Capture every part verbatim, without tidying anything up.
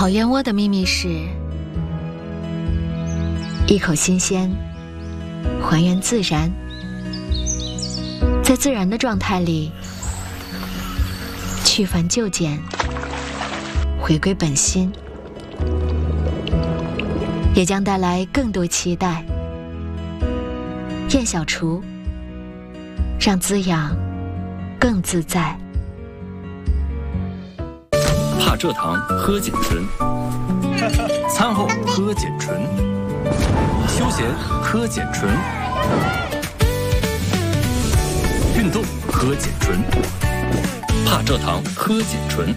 烤燕窝的秘密是一口新鲜，还原自然，在自然的状态里去繁就简，回归本心，也将带来更多期待。燕小厨，让滋养更自在。 怕蔗糖喝碱醇，餐后喝碱醇，休闲喝碱醇，运动喝碱醇，怕蔗糖喝碱醇。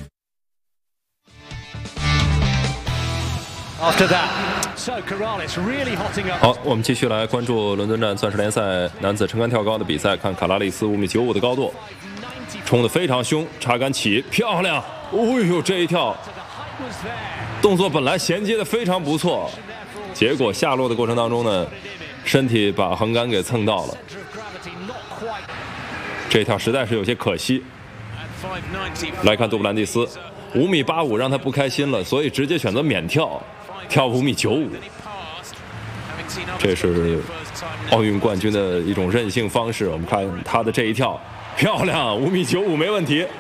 好，我们继续来关注伦敦站钻石联赛男子撑杆跳高的比赛，看卡拉利斯五米九五的高度，冲得非常凶，插杆起，漂亮！哎呦，这一跳动作本来衔接的非常不错，结果下落的过程当中呢，身体把横杆给蹭到了，这一跳实在是有些可惜。来看杜布兰蒂斯，五米八五让他不开心了，所以直接选择免跳，跳五米九五。这是奥运冠军的一种任性方式。我们看他的这一跳，漂亮，五米九五没问题。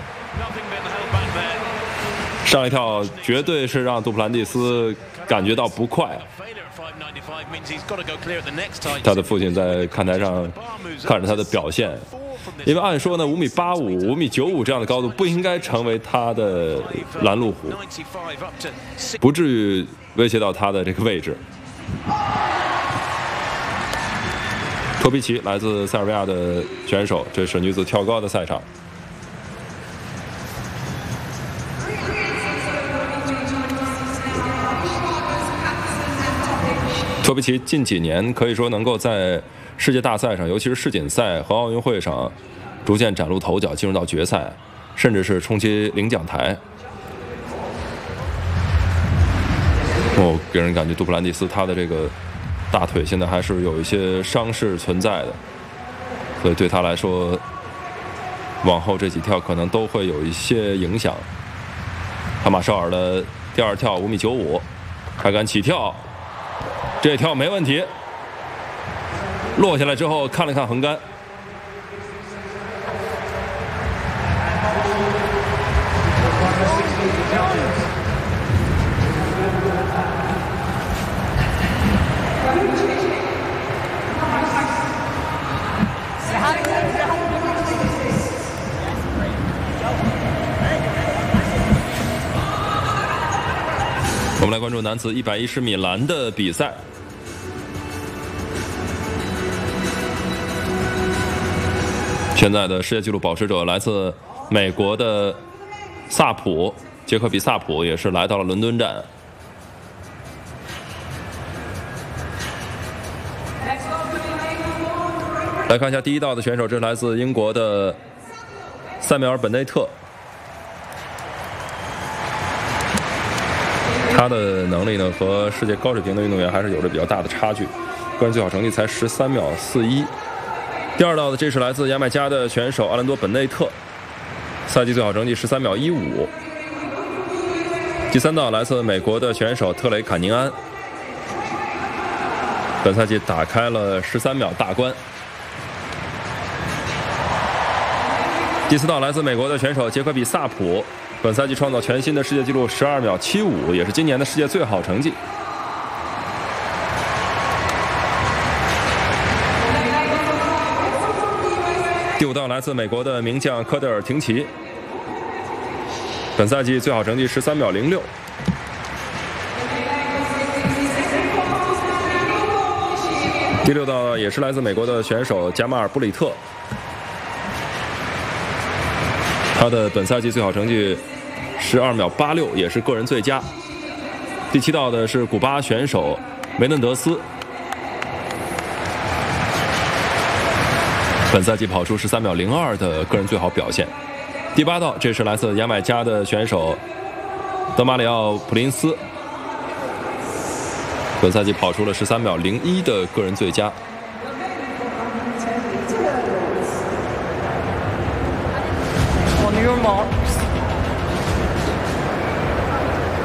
上一跳绝对是让杜普兰蒂斯感觉到不快。他的父亲在看台上看着他的表现，因为按说呢，五米八五、五米九五这样的高度不应该成为他的拦路虎，不至于威胁到他的这个位置。托皮奇来自塞尔维亚的选手，这是女子跳高的赛场。托皮奇近几年可以说能够在世界大赛上，尤其是世锦赛和奥运会上，逐渐崭露头角，进入到决赛，甚至是冲击领奖台。哦，给人感觉杜普兰蒂斯他的这个大腿现在还是有一些伤势存在的，所以对他来说，往后这几跳可能都会有一些影响。汉马绍尔的第二跳五米九五，开杆起跳。这跳没问题，落下来之后看了看横杆，我们来关注男子一百一十米栏的比赛。现在的世界纪录保持者来自美国的萨普，杰克比萨普也是来到了伦敦站。来看一下第一道的选手，这是来自英国的塞缪尔本内特。他的能力呢，和世界高水平的运动员还是有着比较大的差距，个人最好成绩才十三秒四一。第二道的这是来自牙买加的选手阿兰多本内特，赛季最好成绩十三秒一五。第三道来自美国的选手特雷卡宁安，本赛季打开了十三秒大关。第四道来自美国的选手杰克比萨普，本赛季创造全新的世界纪录十二秒七五，也是今年的世界最好成绩。第五道来自美国的名将科德尔廷奇，本赛季最好成绩十三秒零六。第六道也是来自美国的选手加马尔布里特，他的本赛季最好成绩十二秒八六，也是个人最佳。第七道的是古巴选手梅嫩德斯，本赛季跑出十三秒零二的个人最好表现。第八道，这是来自牙买加的选手德马里奥普林斯，本赛季跑出了十三秒零一的个人最佳。 On your mark.